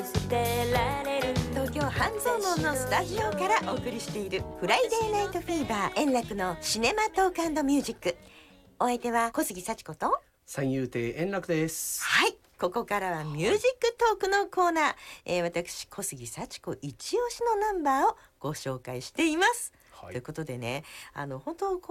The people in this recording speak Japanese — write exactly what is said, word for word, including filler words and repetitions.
捨てられる東京半蔵門のスタジオからお送りしているフライデーナイトフィーバー円楽のシネマトーク&ミュージック。お相手は小杉幸子と三遊亭円楽です。 はい、ここからはミュージックトークのコーナー、えー、私小杉幸子一押しのナンバーをご紹介しています、はい、ということでね、あの本当